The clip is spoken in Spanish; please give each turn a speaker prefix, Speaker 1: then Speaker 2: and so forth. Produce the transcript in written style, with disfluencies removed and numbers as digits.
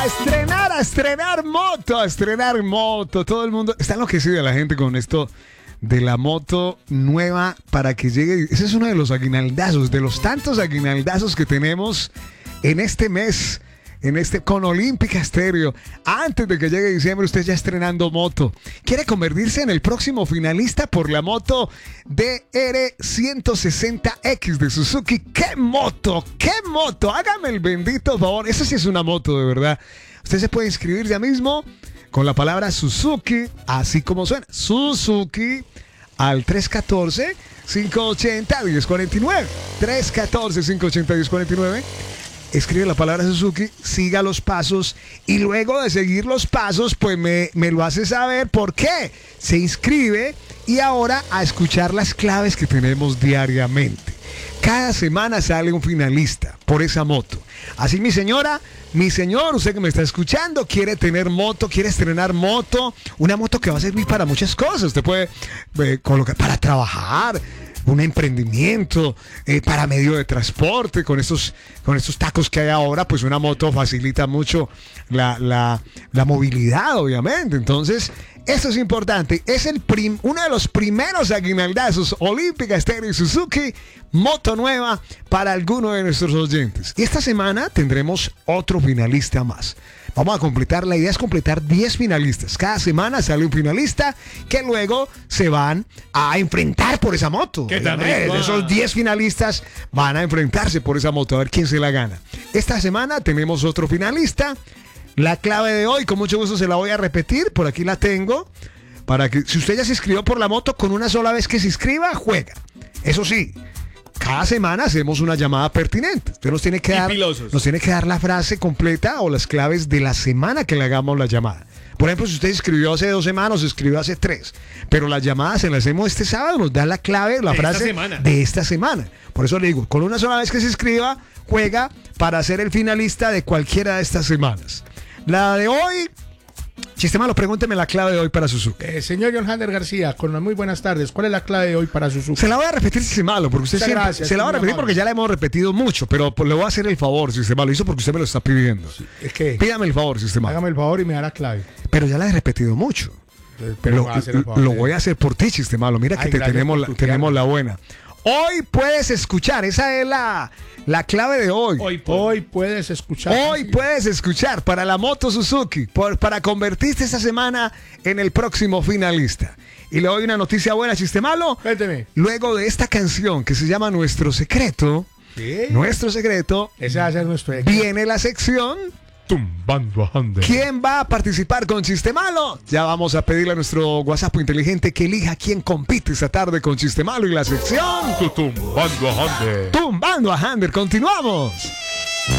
Speaker 1: A estrenar moto. Todo el mundo está enloquecido, la gente, con esto de la moto nueva para que llegue. Ese es uno de los aguinaldazos, de los tantos aguinaldazos que tenemos en este mes, con Olímpica Estéreo. Antes de que llegue diciembre, usted ya estrenando moto. ¿Quiere convertirse en el próximo finalista por la moto DR160X de Suzuki? ¡Qué moto! ¡Qué moto! Hágame el bendito favor. Esa sí es una moto, de verdad. Usted se puede inscribir ya mismo con la palabra Suzuki, así como suena. Suzuki al 314-580-1049. 314-580-1049. Escribe la palabra Suzuki, siga los pasos y luego de seguir los pasos, pues me lo hace saber por qué. Se inscribe y ahora a escuchar las claves que tenemos diariamente. Cada semana sale un finalista por esa moto. Así mi señora, mi señor, usted que me está escuchando, quiere tener moto, quiere estrenar moto, una moto que va a servir para muchas cosas. Usted puede colocar para trabajar, un emprendimiento, para medio de transporte, con estos tacos que hay ahora, pues una moto facilita mucho la movilidad, obviamente. Entonces, esto es importante. Es uno de los primeros aguinaldazos, Olímpica Estéreo y Suzuki, moto nueva para alguno de nuestros oyentes. Y esta semana tendremos otro finalista más. Vamos a completar, la idea es completar 10 finalistas. Cada semana sale un finalista que luego se van a enfrentar por esa moto.
Speaker 2: ¿Qué tan rico?
Speaker 1: Esos 10 finalistas van a enfrentarse por esa moto, a ver quién se la gana. Esta semana tenemos otro finalista. La clave de hoy, con mucho gusto se la voy a repetir, por aquí la tengo, para que si usted ya se inscribió por la moto, con una sola vez que se inscriba, juega. Eso sí, cada semana hacemos una llamada pertinente. Usted nos tiene que dar la frase completa o las claves de la semana que le hagamos la llamada. Por ejemplo, si usted se inscribió hace 2 semanas, se inscribió hace 3, pero las llamadas se las hacemos este sábado, nos da la clave, la frase de esta semana. Por eso le digo, con una sola vez que se inscriba, juega para ser el finalista de cualquiera de estas semanas. La de hoy, Sistema, pregúnteme la clave de hoy para Suzuki.
Speaker 2: Señor John Hander García, con las muy buenas tardes, ¿cuál es la clave de hoy para Suzuki?
Speaker 1: Se la voy a repetir, Sistemalo, porque usted siempre
Speaker 2: gracias,
Speaker 1: se la va a repetir porque ya la hemos repetido mucho, pero le voy a hacer el favor, Sistemalo. Lo hizo porque usted me lo está pidiendo.
Speaker 2: Sí, es que
Speaker 1: pídame el favor, Sistemalo.
Speaker 2: Hágame el favor y me da la clave.
Speaker 1: Pero ya la he repetido mucho.
Speaker 2: Pero
Speaker 1: lo voy a hacer por ti, Sistemalo. Mira que tenemos la buena. Hoy puedes escuchar, esa es la clave de hoy.
Speaker 2: Hoy puedes escuchar.
Speaker 1: Hoy puedes escuchar para la moto Suzuki, para convertirte esta semana en el próximo finalista. Y le doy una noticia buena, Sistemalo.
Speaker 2: Cuénteme.
Speaker 1: Luego de esta canción que se llama Nuestro Secreto,
Speaker 2: ¿qué?
Speaker 1: Nuestro Secreto,
Speaker 2: ese va a ser nuestro secreto.
Speaker 1: Viene la sección
Speaker 2: Tumbando a Hander.
Speaker 1: ¿Quién va a participar con Sistemalo? Ya vamos a pedirle a nuestro WhatsApp inteligente que elija quién compite esta tarde con Sistemalo y la sección
Speaker 2: Tumbando a Hander.
Speaker 1: Tumbando a Hander. Continuamos.